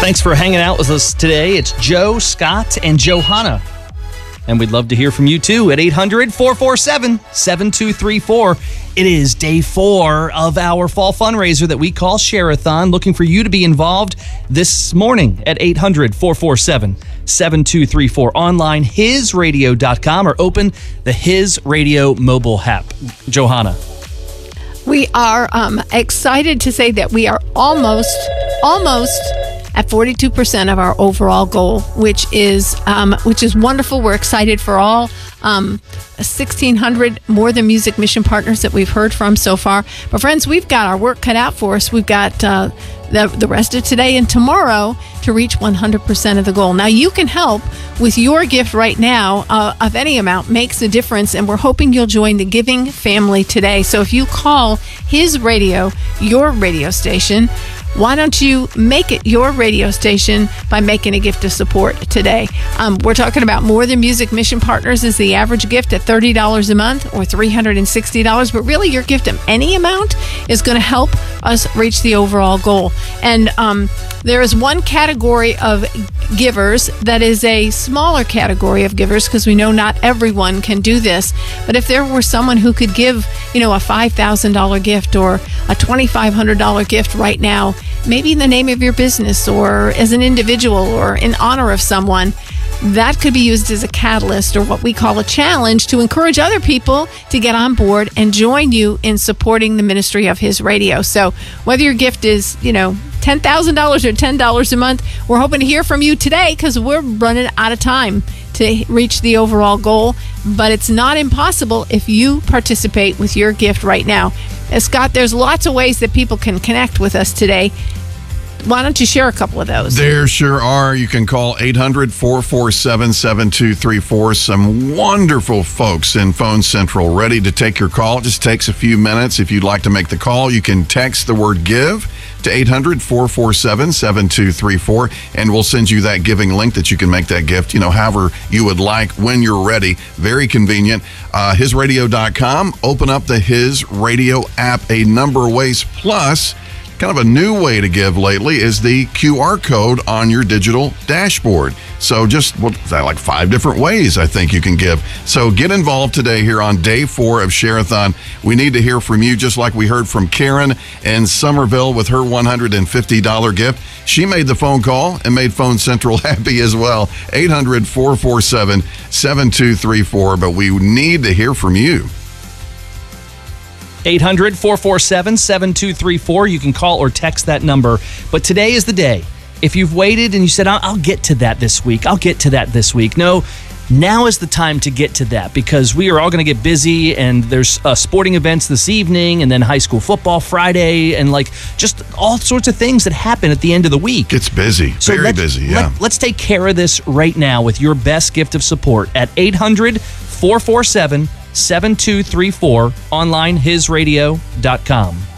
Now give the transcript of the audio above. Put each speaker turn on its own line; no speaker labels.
Thanks for hanging out with us today. It's Joe, Scott, and Johanna. And we'd love to hear from you too at 800-447-7234. It is day 4 of our fall fundraiser that we call Share-a-thon. Looking for you to be involved this morning at 800-447-7234. Online, hisradio.com, or open the His Radio mobile app. Johanna.
We are excited to say that we are almost at 42% of our overall goal, which is wonderful. We're excited for all 1,600 More Than Music mission partners that we've heard from so far. But friends, we've got our work cut out for us. We've got the rest of today and tomorrow to reach 100% of the goal. Now, you can help with your gift right now of any amount. Makes a difference, and we're hoping you'll join the giving family today. So if you call His Radio your radio station, why don't you make it your radio station by making a gift of support today? We're talking about More Than Music mission partners is the average gift at $30 a month or $360. But really, your gift of any amount is going to help us reach the overall goal. And there is one category of givers that is a smaller category of givers, because we know not everyone can do this. But if there were someone who could give, a $5,000 gift or a $2,500 gift right now, maybe in the name of your business or as an individual or in honor of someone, that could be used as a catalyst, or what we call a challenge, to encourage other people to get on board and join you in supporting the ministry of His Radio. So whether your gift is, $10,000 or $10 a month, we're hoping to hear from you today, because we're running out of time to reach the overall goal. But it's not impossible if you participate with your gift right now. Scott, there's lots of ways that people can connect with us today. Why don't you share a couple of those?
There sure are. You can call 800-447-7234. Some wonderful folks in Phone Central ready to take your call. It just takes a few minutes. If you'd like to make the call, you can text the word GIVE to 800-447-7234, and we'll send you that giving link that you can make that gift, however you would like, when you're ready. Very convenient. Hisradio.com. Open up the His Radio app a number of ways. Plus, kind of a new way to give lately is the QR code on your digital dashboard. So just, like 5 different ways I think you can give. So get involved today here on day 4 of Share-a-thon. We need to hear from you, just like we heard from Karen in Somerville with her $150 gift. She made the phone call and made Phone Central happy as well. 800-447-7234. But we need to hear from you.
800-447-7234. You can call or text that number. But today is the day. If you've waited and you said, I'll get to that this week. No, now is the time to get to that, because we are all going to get busy, and there's sporting events this evening, and then high school football Friday, and just all sorts of things that happen at the end of the week.
It's busy. Very busy, yeah.
Let's take care of this right now with your best gift of support at 800-447-7234. Online, hisradio.com.